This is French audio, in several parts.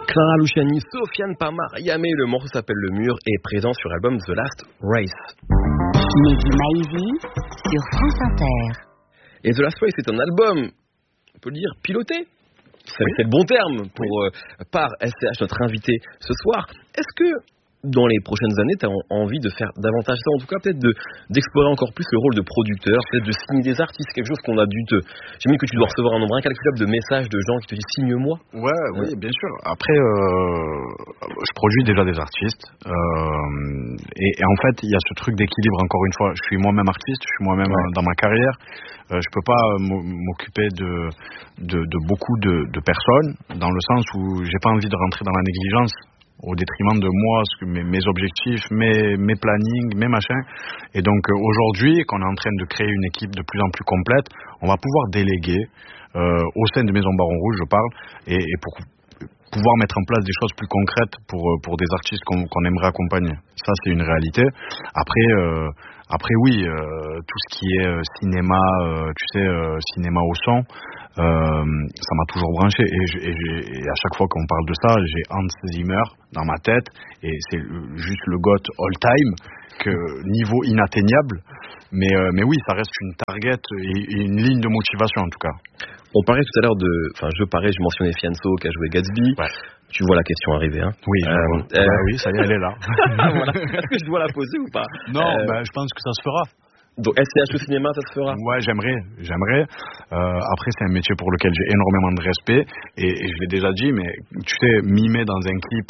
Clara Luciani, Sofiane Pamar, Yamé, le morceau s'appelle Le Mur et est présent sur l'album The Last Race. Mehdi Maizi sur France Inter. Et The Last Race est un album, on peut le dire, piloté. C'est le bon terme par SCH, notre invité ce soir. Est-ce que dans les prochaines années, tu as envie de faire davantage ça, en tout cas peut-être d'explorer encore plus le rôle de producteur, peut-être de signer des artistes, quelque chose qu'on a dû j'imagine que tu dois recevoir un nombre incalculable de messages de gens qui te disent signe-moi. Oui, bien sûr. Après, je produis déjà des artistes et en fait, il y a ce truc d'équilibre. Encore une fois, je suis moi-même artiste, je suis moi-même dans ma carrière. Je peux pas m'occuper de beaucoup de personnes, dans le sens où j'ai pas envie de rentrer dans la négligence au détriment de moi, mes objectifs, mes plannings, mes machins. Et donc aujourd'hui, qu'on est en train de créer une équipe de plus en plus complète, on va pouvoir déléguer au sein de Maison Baron Rouge, je parle, et pour pouvoir mettre en place des choses plus concrètes pour des artistes qu'on aimerait accompagner. Ça, c'est une réalité. Après oui, tout ce qui est cinéma, cinéma au son, ça m'a toujours branché. Et à chaque fois qu'on parle de ça, j'ai Hans Zimmer dans ma tête, et c'est juste le GOAT all-time, niveau inatteignable. Mais oui, ça reste une target et une ligne de motivation en tout cas. On parlait tout à l'heure je mentionnais Fianso qui a joué Gatsby. Ouais. Tu vois la question arriver, hein? Oui, oui, ça y est, elle est là. Voilà. Est-ce que je dois la poser ou pas? Non, je pense que ça se fera. Donc SCH au cinéma, ça se fera? Ouais, j'aimerais. Après, c'est un métier pour lequel j'ai énormément de respect, et je l'ai déjà dit, mais tu sais, mimer dans un clip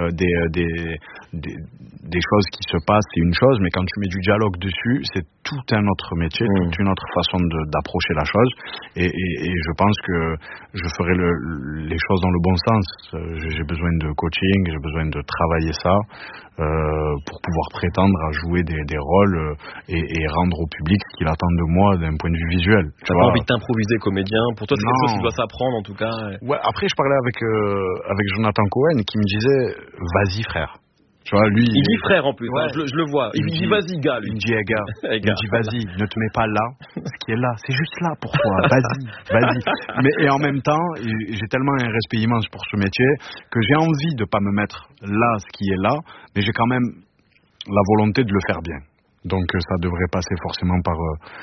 des choses qui se passent, c'est une chose, mais quand tu mets du dialogue dessus, c'est tout un autre métier, toute une autre façon d'approcher la chose, et je pense que je ferai les choses dans le bon sens. J'ai besoin de coaching, j'ai besoin de travailler ça pour pouvoir prétendre à jouer des rôles et rendre au public ce qu'il attend de moi d'un point de vue visuel. Tu n'as pas envie de t'improviser comédien? Pour toi, c'est quelque chose qui doit s'apprendre en tout cas. Ouais, après, je parlais avec Jonathan Cohen qui me disait vas-y frère. Tu vois, lui, il dit frère en plus, je le vois. Il dit vas-y gars, lui. Il me dit gars. Il me dit vas-y, ne te mets pas là. Ce qui est là, c'est juste là pour toi. Vas-y. Mais et en même temps, j'ai tellement un respect immense pour ce métier que j'ai envie de pas me mettre là, ce qui est là, mais j'ai quand même la volonté de le faire bien. Donc ça devrait passer forcément par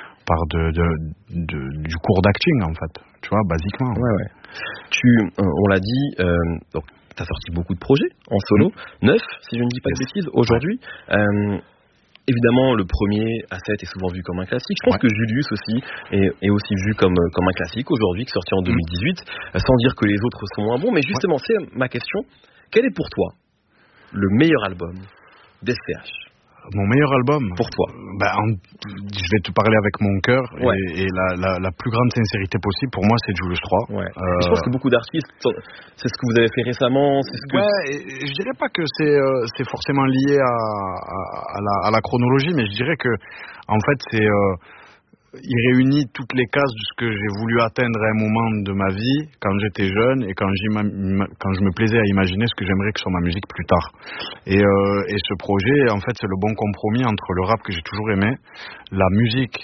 du cours d'acting en fait. Tu vois, basiquement. Ouais. On l'a dit. Donc tu as sorti beaucoup de projets en solo, 9 si je ne dis pas de bêtises aujourd'hui. Évidemment, le premier A7 est souvent vu comme un classique. Je pense que Julius aussi est aussi vu comme un classique aujourd'hui, qui est sorti en 2018, sans dire que les autres sont moins bons. Mais justement, c'est ma question. Quel est pour toi le meilleur album d'SCH? Mon meilleur album? Pour toi? Je vais te parler avec mon cœur et la plus grande sincérité possible, pour moi, c'est Julius 3. Je pense que beaucoup d'artistes, c'est ce que vous avez fait récemment. Et je dirais pas que c'est forcément lié à la chronologie, mais je dirais que, en fait, il réunit toutes les cases de ce que j'ai voulu atteindre à un moment de ma vie, quand j'étais jeune, et quand je me plaisais à imaginer ce que j'aimerais que soit ma musique plus tard. Et ce projet, en fait, c'est le bon compromis entre le rap que j'ai toujours aimé, la musique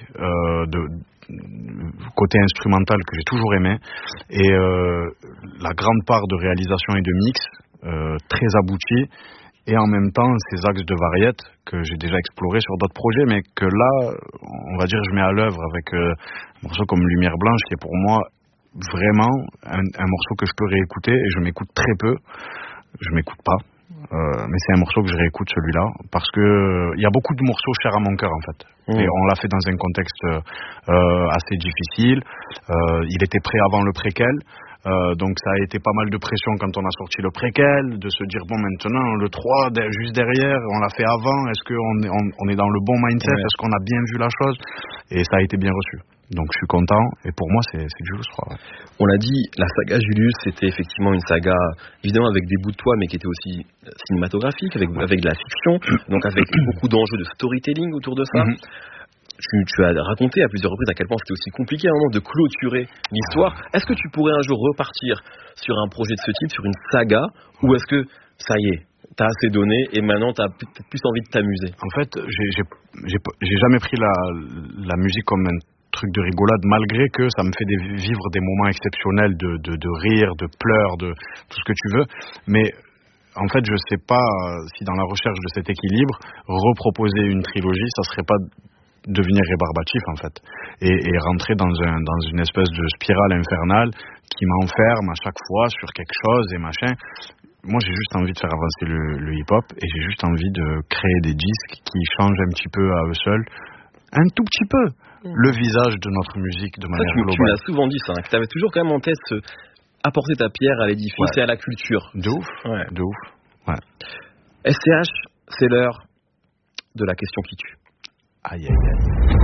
côté instrumental que j'ai toujours aimé, et la grande part de réalisation et de mix très aboutie, et en même temps ces axes de variette que j'ai déjà explorés sur d'autres projets, mais que là, on va dire, je mets à l'œuvre avec un morceau comme Lumière Blanche, qui est pour moi vraiment un morceau que je peux réécouter, et je m'écoute très peu, je m'écoute pas, mais c'est un morceau que je réécoute, celui-là, parce que il y a beaucoup de morceaux chers à mon cœur en fait, et on l'a fait dans un contexte assez difficile, il était prêt avant le préquel. Donc ça a été pas mal de pression quand on a sorti le préquel, de se dire bon, maintenant le 3 juste derrière, on l'a fait avant, est-ce qu'on est dans le bon mindset, est-ce qu'on a bien vu la chose, et ça a été bien reçu. Donc je suis content, et pour moi c'est Julius 3. On l'a dit, la saga Julius, c'était effectivement une saga évidemment avec des bouts de toi, mais qui était aussi cinématographique, avec de la fiction, donc avec beaucoup d'enjeux de storytelling autour de ça. Tu as raconté à plusieurs reprises à quel point c'était aussi compliqué à un moment de clôturer l'histoire. Est-ce que tu pourrais un jour repartir sur un projet de ce type, sur une saga, ou est-ce que ça y est, t'as assez donné et maintenant t'as peut-être plus envie de t'amuser? En fait, j'ai jamais pris la musique comme un truc de rigolade, malgré que ça me fait vivre des moments exceptionnels de rire, de pleurs, de tout ce que tu veux. Mais en fait, je sais pas si dans la recherche de cet équilibre, reproposer une trilogie, ça serait pas devenir rébarbatif en fait, et rentrer dans une espèce de spirale infernale qui m'enferme à chaque fois sur quelque chose et machin. Moi, j'ai juste envie de faire avancer le hip-hop, et j'ai juste envie de créer des disques qui changent un petit peu à eux seuls, un tout petit peu, le visage de notre musique de manière globale. Tu l'as souvent dit ça, que tu avais toujours quand même en tête apporter ta pierre à l'édifice et à la culture. De ouf, de ouf. Ouais. SCH, c'est l'heure de la question qui tue. Aïe, aïe, aïe.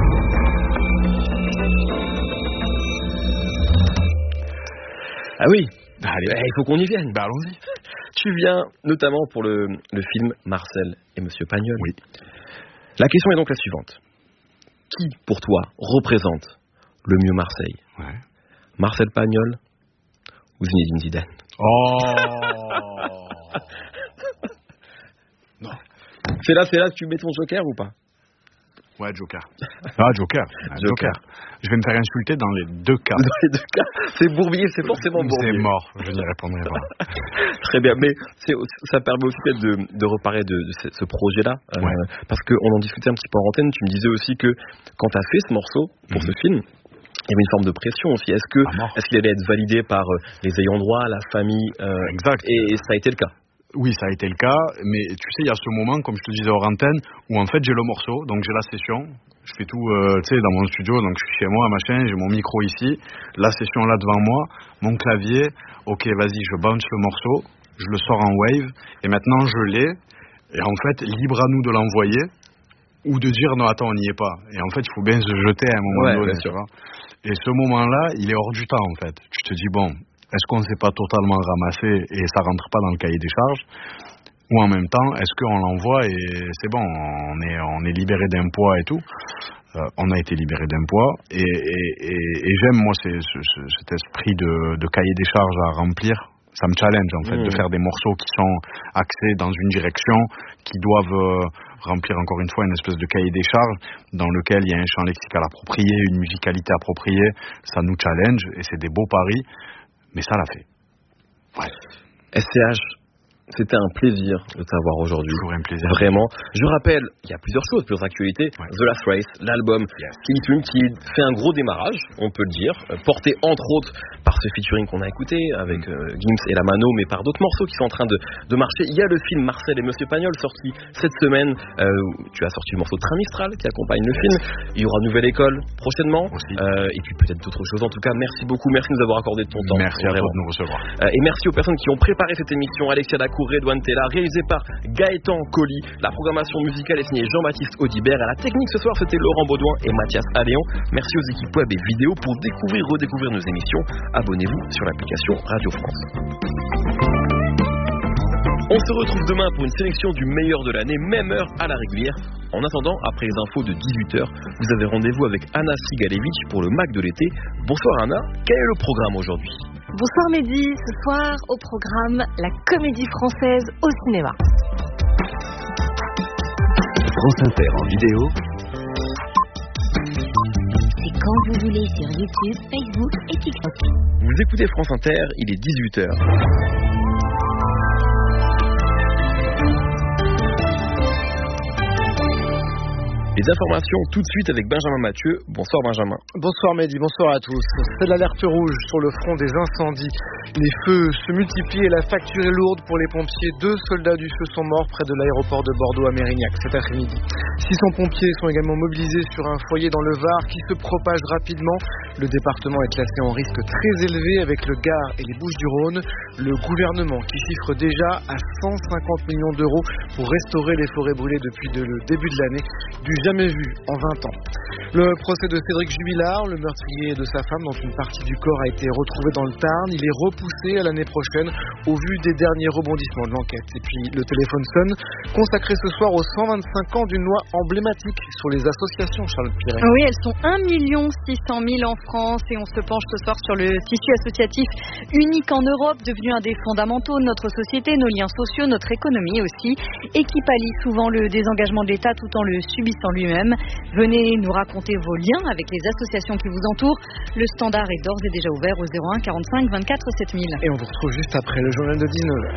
Ah oui. Allez, il faut qu'on y vienne. Bah, allons-y. Tu viens notamment pour le film Marcel et Monsieur Pagnol. Oui. La question est donc la suivante. Qui, pour toi, représente le mieux Marseille ? Ouais. Marcel Pagnol ou Zinedine Zidane ? Oh. Non. C'est là que tu mets ton joker ou pas ? Ouais, Joker. Ah, Joker. Joker. Je vais me faire insulter dans les deux cas. Dans les deux cas. C'est Bourbier, c'est forcément Bourbier. C'est mort, je n'y répondrai pas. Très bien, mais ça permet aussi peut-être de reparler de ce projet-là. Parce qu'on en discutait un petit peu en antenne, tu me disais aussi que quand tu as fait ce morceau pour ce film, il y avait une forme de pression aussi. Est-ce qu'il allait être validé par les ayants droit, la famille Exact. Et ça a été le cas. Oui, ça a été le cas, mais tu sais, il y a ce moment, comme je te disais hors antenne, où en fait j'ai le morceau, donc j'ai la session, je fais tout, tu sais, dans mon studio, donc je suis chez moi, machin, j'ai mon micro ici, la session là devant moi, mon clavier, ok, vas-y, je bounce le morceau, je le sors en wave, et maintenant je l'ai, et en fait, libre à nous de l'envoyer, ou de dire non, attends, on n'y est pas. Et en fait, il faut bien se jeter à un moment donné, tu vois. Et ce moment-là, il est hors du temps, en fait. Tu te dis, bon, est-ce qu'on ne s'est pas totalement ramassé et ça rentre pas dans le cahier des charges, ou en même temps est-ce qu'on l'envoie et c'est bon, on est libéré d'un poids et tout. On a été libéré d'un poids et j'aime moi cet esprit de cahier des charges à remplir. Ça me challenge en fait de faire des morceaux qui sont axés dans une direction, qui doivent remplir encore une fois une espèce de cahier des charges dans lequel il y a un champ lexical approprié, une musicalité appropriée. Ça nous challenge et c'est des beaux paris. Mais ça l'a fait. Ouais. SCH, c'était un plaisir de t'avoir aujourd'hui. Toujours un plaisir. Vraiment. Je rappelle, il y a plusieurs choses, plusieurs actualités. Ouais. The Last Race, l'album Skinny Tune qui fait un gros démarrage, on peut le dire, porté entre autres par ce featuring qu'on a écouté avec Gims et la Mano, mais par d'autres morceaux qui sont en train de marcher. Il y a le film Marcel et Monsieur Pagnol sorti cette semaine. Tu as sorti le morceau Train Mistral qui accompagne le film. Il y aura Nouvelle École prochainement. Et puis peut-être d'autres choses. En tout cas, merci beaucoup. Merci de nous avoir accordé de ton temps. Merci à toi de nous recevoir. Et merci aux personnes qui ont préparé cette émission. Alexia Dacour, Redouane Tella, réalisé par Gaëtan Colli. La programmation musicale est signée Jean-Baptiste Audibert. À la technique ce soir, c'était Laurent Baudouin et Mathias Alléon. Merci aux équipes web et vidéo. Pour redécouvrir nos émissions, abonnez-vous sur l'application Radio France. On se retrouve demain pour une sélection du meilleur de l'année, même heure à la régulière. En attendant, après les infos de 18h, vous avez rendez-vous avec Anna Sigalevich pour le Mac de l'été. Bonsoir Anna, quel est le programme aujourd'hui ? Bonsoir Mehdi, ce soir au programme la comédie française au cinéma. France Inter en vidéo. C'est quand vous voulez sur YouTube, Facebook et TikTok. Vous écoutez France Inter, il est 18h. Les informations tout de suite avec Benjamin Mathieu. Bonsoir Benjamin. Bonsoir Mehdi, bonsoir à tous. C'est l'alerte rouge sur le front des incendies. Les feux se multiplient et la facture est lourde pour les pompiers. 2 soldats du feu sont morts près de l'aéroport de Bordeaux à Mérignac cet après-midi. 600 pompiers sont également mobilisés sur un foyer dans le Var qui se propage rapidement. Le département est classé en risque très élevé avec le Gard et les Bouches-du-Rhône. Le gouvernement qui chiffre déjà à 150 millions d'euros pour restaurer les forêts brûlées depuis le début de l'année. Du jamais vu en 20 ans. Le procès de Cédric Jubilard, le meurtrier de sa femme dont une partie du corps a été retrouvée dans le Tarn, il est repoussé à l'année prochaine au vu des derniers rebondissements de l'enquête. Et puis le téléphone sonne, consacré ce soir aux 125 ans d'une loi emblématique sur les associations, Charlotte Piret. Oui, elles sont 1 600 000 en France et on se penche ce soir sur le tissu associatif unique en Europe, devenu un des fondamentaux de notre société, nos liens sociaux, notre économie aussi, et qui pallie souvent le désengagement de l'État tout en le subissant lui-même. Venez nous raconter vos liens avec les associations qui vous entourent. Le standard est d'ores et déjà ouvert au 01 45 24 7000. Et on vous retrouve juste après le journal de 19h.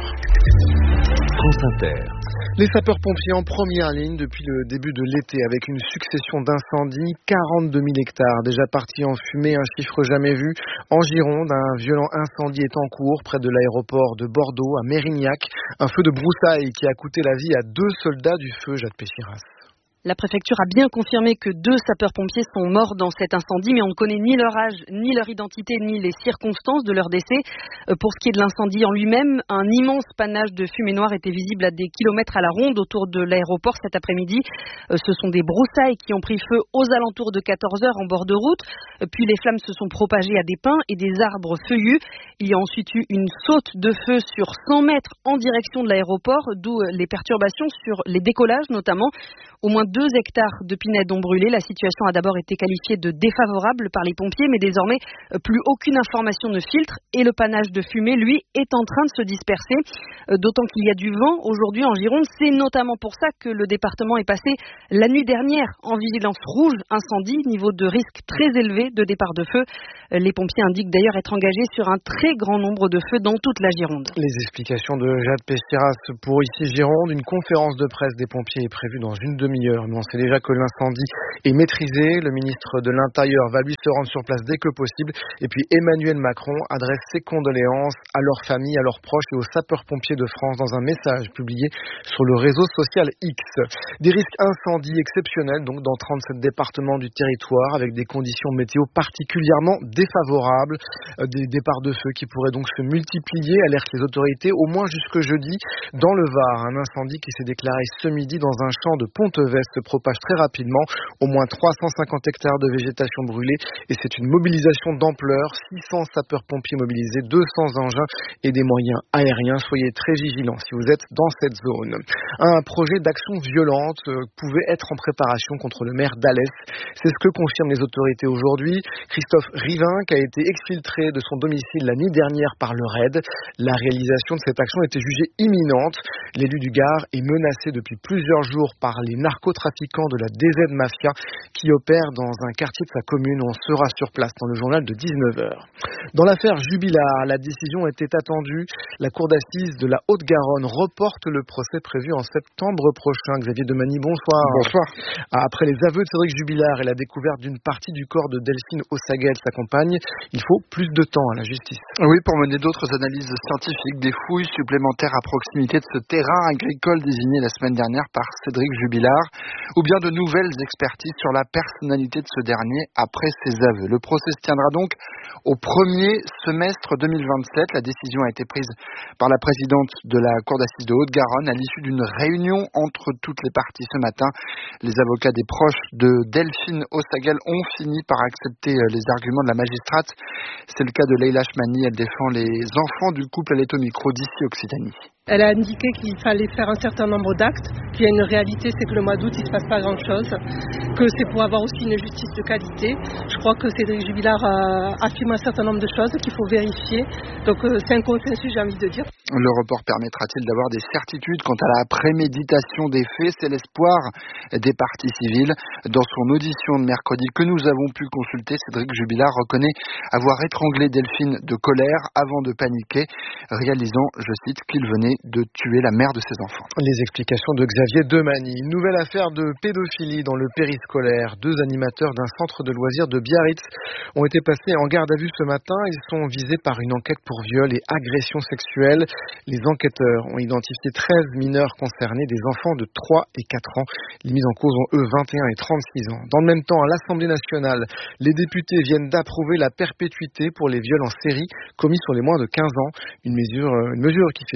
France Inter. Les sapeurs-pompiers en première ligne depuis le début de l'été avec une succession d'incendies, 42 000 hectares déjà partis en fumée, un chiffre jamais vu. En Gironde, un violent incendie est en cours près de l'aéroport de Bordeaux à Mérignac. Un feu de broussailles qui a coûté la vie à 2 soldats du feu, Jade Péchiras. La préfecture a bien confirmé que 2 sapeurs-pompiers sont morts dans cet incendie, mais on ne connaît ni leur âge, ni leur identité, ni les circonstances de leur décès. Pour ce qui est de l'incendie en lui-même, un immense panache de fumée noire était visible à des kilomètres à la ronde autour de l'aéroport cet après-midi. Ce sont des broussailles qui ont pris feu aux alentours de 14h en bord de route. Puis les flammes se sont propagées à des pins et des arbres feuillus. Il y a ensuite eu une saute de feu sur 100 mètres en direction de l'aéroport, d'où les perturbations sur les décollages notamment. Au moins 2 hectares de pinèdes ont brûlé. La situation a d'abord été qualifiée de défavorable par les pompiers, mais désormais, plus aucune information ne filtre et le panache de fumée, lui, est en train de se disperser. D'autant qu'il y a du vent aujourd'hui en Gironde. C'est notamment pour ça que le département est passé la nuit dernière en vigilance rouge incendie, niveau de risque très élevé de départ de feu. Les pompiers indiquent d'ailleurs être engagés sur un très grand nombre de feux dans toute la Gironde. Les explications de Jade Péchiras pour ici Gironde. Une conférence de presse des pompiers est prévue dans une demi-heure. Mais on sait déjà que l'incendie est maîtrisé. Le ministre de l'Intérieur va lui se rendre sur place dès que possible. Et puis Emmanuel Macron adresse ses condoléances à leurs familles, à leurs proches et aux sapeurs-pompiers de France dans un message publié sur le réseau social X. Des risques incendies exceptionnels donc dans 37 départements du territoire avec des conditions météo particulièrement défavorables. Des départs de feu qui pourraient donc se multiplier, alertent les autorités au moins jusque jeudi. Dans le Var, un incendie qui s'est déclaré ce midi dans un champ de Pontevès se propage très rapidement. Au moins 350 hectares de végétation brûlée et c'est une mobilisation d'ampleur. 600 sapeurs-pompiers mobilisés, 200 engins et des moyens aériens. Soyez très vigilants si vous êtes dans cette zone. Un projet d'action violente pouvait être en préparation contre le maire d'Alès. C'est ce que confirment les autorités aujourd'hui. Christophe Rivin, qui a été exfiltré de son domicile la nuit dernière par le RAID. La réalisation de cette action était jugée imminente. L'élu du Gard est menacé depuis plusieurs jours par les narcotrafiquants de la DZ Mafia qui opèrent dans un quartier de sa commune. On sera sur place dans le journal de 19h. Dans l'affaire Jubilard, la décision était attendue. La cour d'assises de la Haute-Garonne reporte le procès prévu en septembre prochain. Xavier Demagny, bonsoir. Bonsoir. Après les aveux de Cédric Jubilard et la découverte d'une partie du corps de Delphine Ossaguel, sa compagne, il faut plus de temps à la justice. Oui, pour mener d'autres analyses scientifiques, des fouilles supplémentaires à proximité de ce terrain agricole désigné la semaine dernière par Cédric Jubilard, ou bien de nouvelles expertises sur la personnalité de ce dernier après ses aveux. Le procès se tiendra donc au premier semestre 2027. La décision a été prise par la présidente de la Cour d'assises de Haute-Garonne à l'issue d'une réunion entre toutes les parties ce matin. Les avocats des proches de Delphine Ossaguel ont fini par accepter les arguments de la magistrate. C'est le cas de Leila Chmani. Elle défend les enfants du couple. Elle est au micro d'ici Occitanie. Elle a indiqué qu'il fallait faire un certain nombre d'actes, qu'il y a une réalité, c'est que le mois d'août, il ne se passe pas grand-chose, que c'est pour avoir aussi une justice de qualité. Je crois que Cédric Jubilard affirme un certain nombre de choses qu'il faut vérifier. Donc c'est un consensus, j'ai envie de dire. Le report permettra-t-il d'avoir des certitudes quant à la préméditation des faits? C'est l'espoir des parties civiles. Dans son audition de mercredi que nous avons pu consulter, Cédric Jubilard reconnaît avoir étranglé Delphine de colère avant de paniquer, réalisant, je cite, qu'il venait de tuer la mère de ses enfants. Les explications de Xavier Demagny. Une nouvelle affaire de pédophilie dans le périscolaire. 2 animateurs d'un centre de loisirs de Biarritz ont été passés en garde à vue ce matin. Ils sont visés par une enquête pour viol et agression sexuelle. Les enquêteurs ont identifié 13 mineurs concernés, des enfants de 3 et 4 ans. Les mis en cause ont eux 21 et 36 ans. Dans le même temps, à l'Assemblée nationale, les députés viennent d'approuver la perpétuité pour les viols en série commis sur les moins de 15 ans. Une mesure qui fait suite à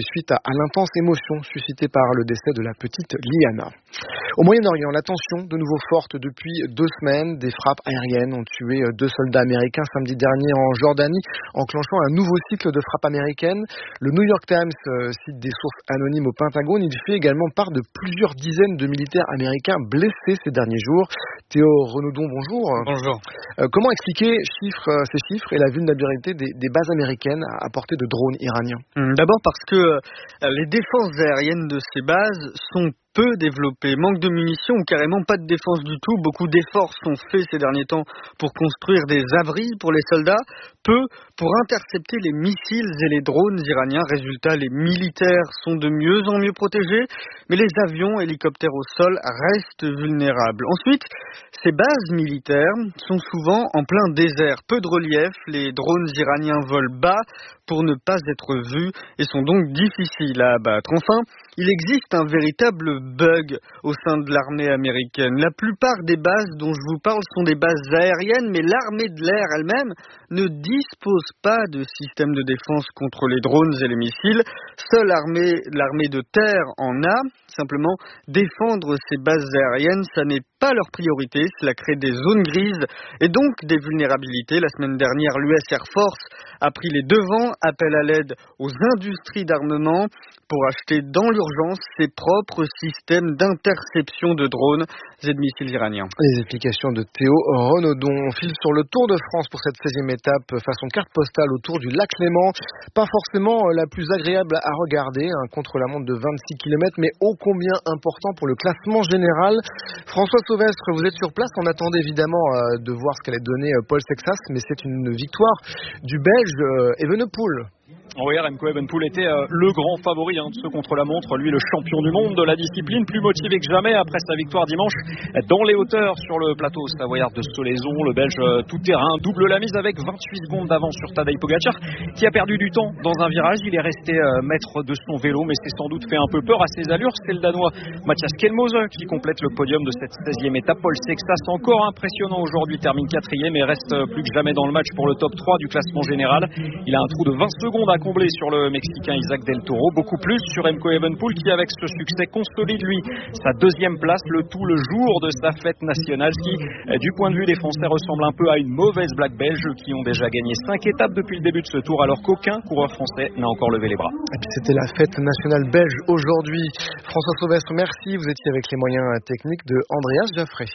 à l'intense émotion suscitée par le décès de la petite Liana. Au Moyen-Orient, la tension de nouveau forte depuis 2 semaines. Des frappes aériennes ont tué 2 soldats américains samedi dernier en Jordanie, enclenchant un nouveau cycle de frappes américaines. Le New York Times cite des sources anonymes au Pentagone. Il fait également part de plusieurs dizaines de militaires américains blessés ces derniers jours. Théo Renaudon, bonjour. Bonjour. Comment expliquer ces chiffres et la vulnérabilité des bases américaines à portée de drones iraniens? D'abord parce que les défenses aériennes de ces bases sont peu développées, manque de munitions ou carrément pas de défense du tout. Beaucoup d'efforts sont faits ces derniers temps pour construire des abris pour les soldats, peu pour intercepter les missiles et les drones iraniens. Résultat, les militaires sont de mieux en mieux protégés, mais les avions, hélicoptères au sol restent vulnérables. Ensuite, ces bases militaires sont souvent en plein désert, peu de relief, les drones iraniens volent bas pour ne pas être vus et sont donc difficiles à abattre. Enfin, il existe un véritable bug au sein de l'armée américaine. La plupart des bases dont je vous parle sont des bases aériennes, mais l'armée de l'air elle-même ne dispose pas de système de défense contre les drones et les missiles. Seule l'armée de terre en a. Simplement, défendre ces bases aériennes, ça n'est pas leur priorité. Cela crée des zones grises et donc des vulnérabilités. La semaine dernière, l'US Air Force a pris les devants, appel à l'aide aux industries d'armement pour acheter dans l'urgence ses propres systèmes d'interception de drones et de missiles iraniens. Les explications de Théo Renaudon. On file sur le Tour de France pour cette 16e étape façon carte postale autour du lac Léman. Pas forcément la plus agréable à regarder, un contre-la-montre de 26 km, mais ô combien important pour le classement général. François Sauvestre, vous êtes sur place. On attendait évidemment de voir ce qu'allait donner Paul Sexas, mais c'est une victoire du Belge Evenepoel. Oui, Remco Evenepoel était le grand favori de ce contre-la-montre, lui le champion du monde de la discipline, plus motivé que jamais après sa victoire dimanche dans les hauteurs sur le plateau savoyard de Solaizon. Le Belge tout-terrain double la mise avec 28 secondes d'avance sur Tadej Pogačar qui a perdu du temps dans un virage. Il est resté maître de son vélo, mais c'est sans doute fait un peu peur à ses allures. C'est le Danois Mathias Kelmose qui complète le podium de cette 16e étape. Paul Sexas, encore impressionnant aujourd'hui, termine 4e et reste plus que jamais dans le match pour le top 3 du classement général. Il a un trou de 20 secondes à combler sur le Mexicain Isaac Del Toro, beaucoup plus sur Remco Evenepoel qui avec ce succès consolide lui sa 2e place, le tout le jour de sa fête nationale qui du point de vue des Français ressemble un peu à une mauvaise blague belge qui ont déjà gagné 5 étapes depuis le début de ce tour alors qu'aucun coureur français n'a encore levé les bras. Et puis c'était la fête nationale belge aujourd'hui. François Sauvestre, merci, vous étiez avec les moyens techniques de Andreas Jaffray.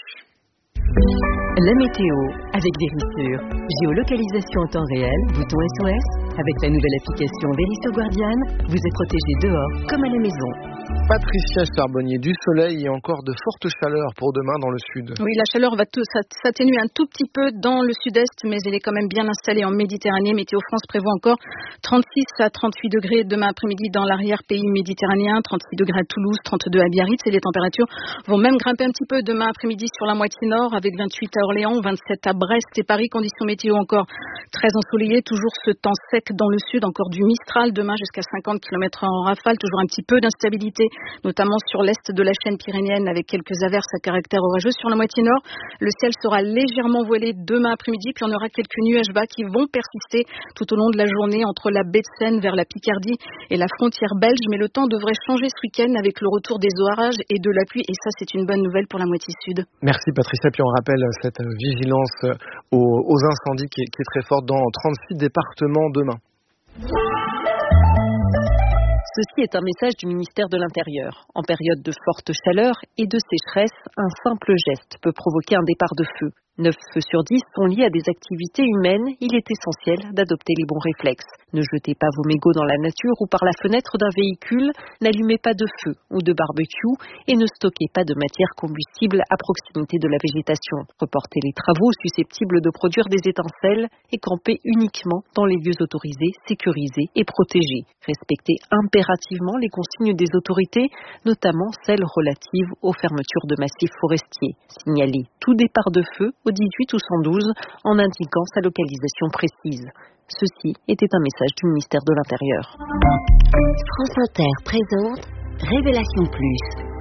La météo avec Vérissure. Géolocalisation en temps réel, bouton SOS. Avec la nouvelle application Vérisso Guardian, vous êtes protégé dehors comme à la maison. Patricia Charbonnier, du soleil et encore de fortes chaleurs pour demain dans le sud. Oui, la chaleur va s'atténuer un tout petit peu dans le sud-est, mais elle est quand même bien installée en Méditerranée. Météo France prévoit encore 36 à 38 degrés demain après-midi dans l'arrière-pays méditerranéen, 36 degrés à Toulouse, 32 à Biarritz. Et les températures vont même grimper un petit peu demain après-midi sur la moitié nord, avec 28 à Orléans, 27 à Brest et Paris. Conditions météo encore très ensoleillées, toujours ce temps sec dans le sud, encore du Mistral demain jusqu'à 50 km en rafale, toujours un petit peu d'instabilité, notamment sur l'est de la chaîne pyrénéenne avec quelques averses à caractère orageux. Sur la moitié nord, le ciel sera légèrement voilé demain après-midi, puis on aura quelques nuages bas qui vont persister tout au long de la journée entre la baie de Seine vers la Picardie et la frontière belge, mais le temps devrait changer ce week-end avec le retour des orages et de la pluie, et ça c'est une bonne nouvelle pour la moitié sud. Merci Patricia, puis on rappelle cette vigilance aux incendies qui est très forte dans 36 départements demain. Ceci est un message du ministère de l'Intérieur. En période de forte chaleur et de sécheresse, un simple geste peut provoquer un départ de feu. 9 feux sur 10 sont liés à des activités humaines. Il est essentiel d'adopter les bons réflexes. Ne jetez pas vos mégots dans la nature ou par la fenêtre d'un véhicule. N'allumez pas de feu ou de barbecue et ne stockez pas de matière combustible à proximité de la végétation. Reportez les travaux susceptibles de produire des étincelles et campez uniquement dans les lieux autorisés, sécurisés et protégés. Respectez impérativement les consignes des autorités, notamment celles relatives aux fermetures de massifs forestiers. Signalez tout départ de feu au 18 ou 112 en indiquant sa localisation précise. Ceci était un message du ministère de l'Intérieur. France Inter présente Révélation Plus,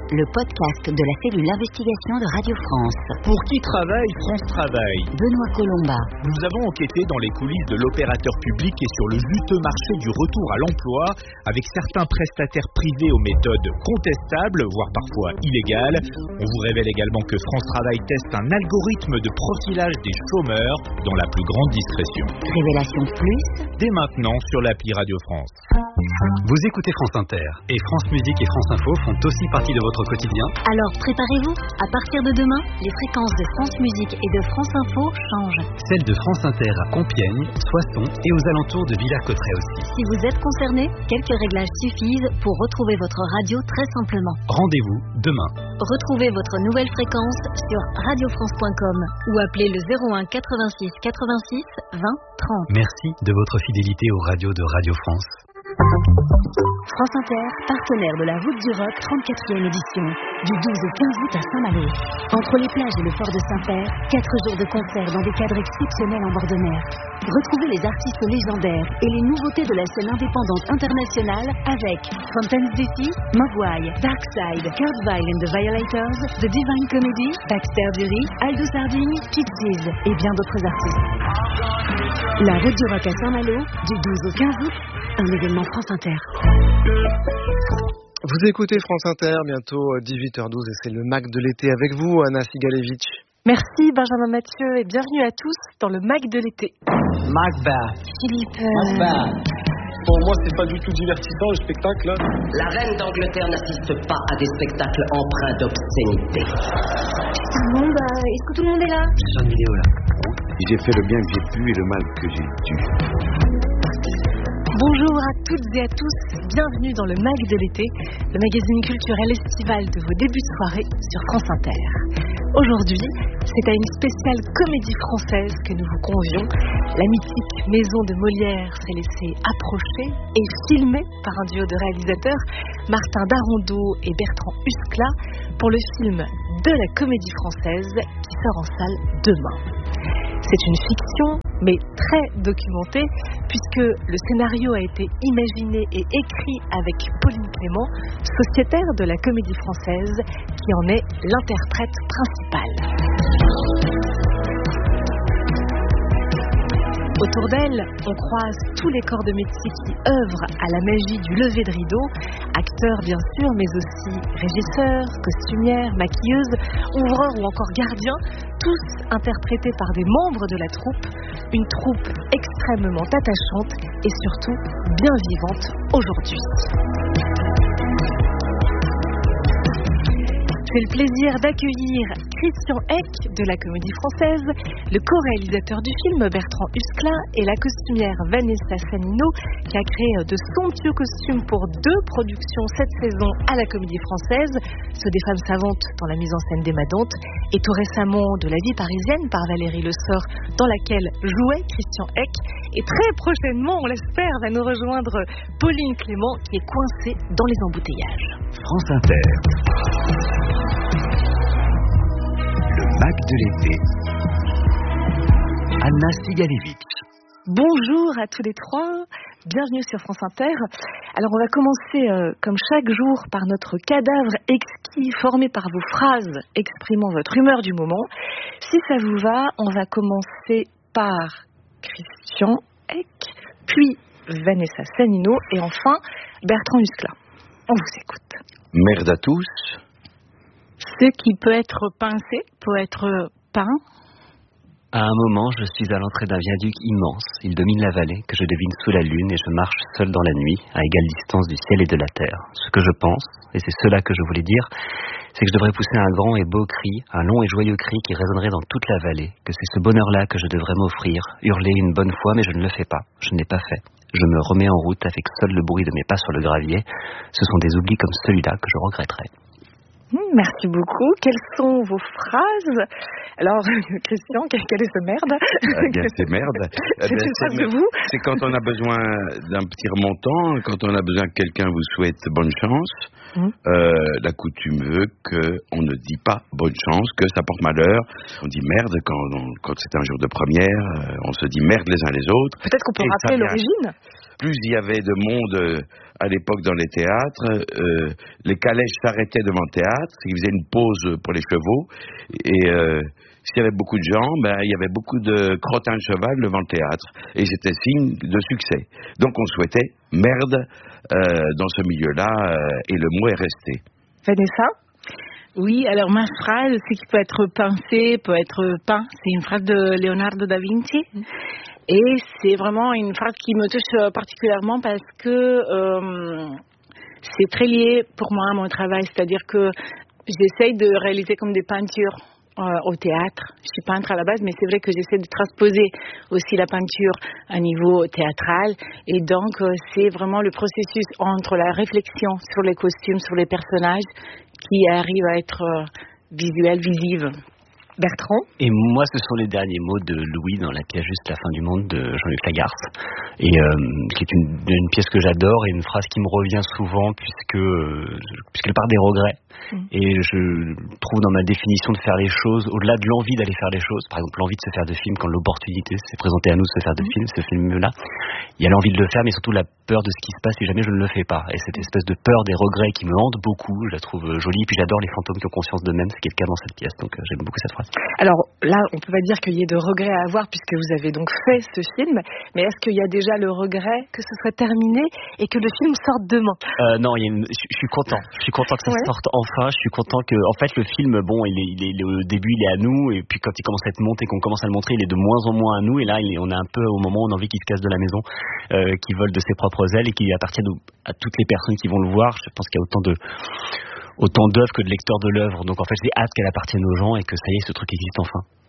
le podcast de la cellule investigation de Radio France. Pour qui travaille France Travail? Benoît Colomba. Nous avons enquêté dans les coulisses de l'opérateur public et sur le juteux marché du retour à l'emploi, avec certains prestataires privés aux méthodes contestables, voire parfois illégales. On vous révèle également que France Travail teste un algorithme de profilage des chômeurs dans la plus grande discrétion. Révélation plus dès maintenant sur l'appli Radio France. Vous écoutez France Inter et France Musique et France Info font aussi partie de votre quotidien. Alors préparez-vous, à partir de demain, les fréquences de France Musique et de France Info changent. Celles de France Inter à Compiègne, Soissons et aux alentours de Villers-Cotterêts aussi. Si vous êtes concerné, quelques réglages suffisent pour retrouver votre radio très simplement. Rendez-vous demain. Retrouvez votre nouvelle fréquence sur radiofrance.com ou appelez le 01 86 86 20 30. Merci de votre fidélité aux radios de Radio France. France Inter, partenaire de la Route du Rock 34e édition, du 12 au 15 août à Saint-Malo. Entre les plages et le port de Saint-Père, 4 jours de concerts dans des cadres exceptionnels en bord de mer. Retrouvez les artistes légendaires et les nouveautés de la scène indépendante internationale avec Fontaines DC, Mogwai, Darkside, Kurt Weill and the Violators, The Divine Comedy, Baxter Dury, Aldo Sarding, Pixies et bien d'autres artistes. La Route du Rock à Saint-Malo, du 12 au 15 août, un événement France Inter. Vous écoutez France Inter, bientôt 18h12 et c'est le MAC de l'été avec vous, Anna Sigalevitch. Merci Benjamin Mathieu et bienvenue à tous dans le MAC de l'été. Macbeth. Philippe. Macbeth. Pour moi, c'est pas du tout divertissant le spectacle. La reine d'Angleterre n'assiste pas à des spectacles empreints d'obscénité. Bon, est-ce que tout le monde est là? J'ai une vidéo là. J'ai fait le bien que j'ai pu et le mal que j'ai dû. Bonjour à toutes et à tous, bienvenue dans le MAC de l'été, le magazine culturel estival de vos débuts de soirée sur France Inter. Aujourd'hui, c'est à une spéciale comédie française que nous vous convions. La mythique maison de Molière s'est laissée approcher et filmer par un duo de réalisateurs, Martin Darondeau et Bertrand Huskla, pour le film de la comédie française qui sort en salle demain. C'est une fiction, mais très documentée, puisque le scénario a été imaginé et écrit avec Pauline Clément, sociétaire de la comédie française, qui en est l'interprète principale. Autour d'elle, on croise tous les corps de métier qui œuvrent à la magie du lever de rideau, acteurs bien sûr, mais aussi régisseurs, costumières, maquilleuses, ouvreurs ou encore gardiens, tous interprétés par des membres de la troupe, une troupe extrêmement attachante et surtout bien vivante aujourd'hui. J'ai le plaisir d'accueillir Christian Eck de la Comédie Française, le co-réalisateur du film Bertrand Huskla et la costumière Vanessa Sanino qui a créé de somptueux costumes pour 2 productions cette saison à la Comédie Française, ceux des femmes savantes dans la mise en scène d'Emma Dante et tout récemment de La vie parisienne par Valérie Le Sort dans laquelle jouait Christian Eck et très prochainement, on l'espère, va nous rejoindre Pauline Clément qui est coincée dans les embouteillages. France Inter. Le MAC de l'été. Anna Sigalevitch. Bonjour à tous les trois, bienvenue sur France Inter. Alors on va commencer comme chaque jour par notre cadavre exquis formé par vos phrases exprimant votre humeur du moment. Si ça vous va, on va commencer par Christian Eck, puis Vanessa Sanino et enfin Bertrand Huskla. On vous écoute. Merde à tous. Ce qui peut être pincé peut être peint. À un moment, je suis à l'entrée d'un viaduc immense. Il domine la vallée, que je devine sous la lune, et je marche seul dans la nuit, à égale distance du ciel et de la terre. Ce que je pense, et c'est cela que je voulais dire, c'est que je devrais pousser un grand et beau cri, un long et joyeux cri qui résonnerait dans toute la vallée, que c'est ce bonheur-là que je devrais m'offrir, hurler une bonne fois, mais je ne le fais pas. Je ne l'ai pas fait. Je me remets en route avec seul le bruit de mes pas sur le gravier. Ce sont des oublis comme celui-là que je regretterai. Merci beaucoup. Quelles sont vos phrases? Alors, Christian, quelle est ce merde? C'est merde. C'est quand on a besoin d'un petit remontant, quand on a besoin que quelqu'un vous souhaite bonne chance. La coutume veut qu'on ne dit pas bonne chance, que ça porte malheur. On dit merde quand c'est un jour de première, on se dit merde les uns les autres. Peut-être qu'on peut rappeler l'origine. plus il y avait de monde à l'époque dans les théâtres, les calèches s'arrêtaient devant le théâtre, ils faisaient une pause pour les chevaux, et s'il y avait beaucoup de gens, il y avait beaucoup de crottins de cheval devant le théâtre, et c'était signe de succès. Donc on souhaitait merde dans ce milieu-là, et le mot est resté. Vanessa ? Oui, alors ma phrase, ce qui peut être pensé, peut être peint, c'est une phrase de Leonardo da Vinci. Et c'est vraiment une phrase qui me touche particulièrement parce que c'est très lié pour moi à mon travail. C'est-à-dire que j'essaye de réaliser comme des peintures au théâtre. Je suis peintre à la base, mais c'est vrai que j'essaie de transposer aussi la peinture à niveau théâtral. Et donc, c'est vraiment le processus entre la réflexion sur les costumes, sur les personnages, qui arrive à être visuel, visible. Bertrand ? Et moi, ce sont les derniers mots de Louis dans la pièce Juste la fin du monde de Jean-Luc Lagarce, et qui est une pièce que j'adore et une phrase qui me revient souvent puisqu'elle part des regrets. Et je trouve dans ma définition de faire les choses, au-delà de l'envie d'aller faire les choses, par exemple l'envie de se faire de films, quand l'opportunité s'est présentée à nous de se faire de films, ce film-là, il y a l'envie de le faire, mais surtout la peur de ce qui se passe si jamais je ne le fais pas. Et cette espèce de peur des regrets qui me hante beaucoup, je la trouve jolie, et puis j'adore les fantômes qui ont conscience d'eux-mêmes, ce qui est le cas dans cette pièce, donc j'aime beaucoup cette phrase. Alors là, on peut pas dire qu'il y ait de regrets à avoir puisque vous avez donc fait ce film, mais est-ce qu'il y a déjà le regret que ce soit terminé et que le film sorte demain ? Non, je suis content que ça sorte enfin, je suis content que, en fait, le film, bon, au début il est à nous, et puis quand il commence à être monté, qu'on commence à le montrer, il est de moins en moins à nous, et là on est un peu au moment où on a envie qu'il se casse de la maison, qu'il vole de ses propres ailes, et qu'il appartienne à toutes les personnes qui vont le voir. Je pense qu'il y a autant d'œuvres que de lecteurs de l'œuvre, donc en fait j'ai hâte qu'elle appartienne aux gens et que ça y est, ce truc existe enfin.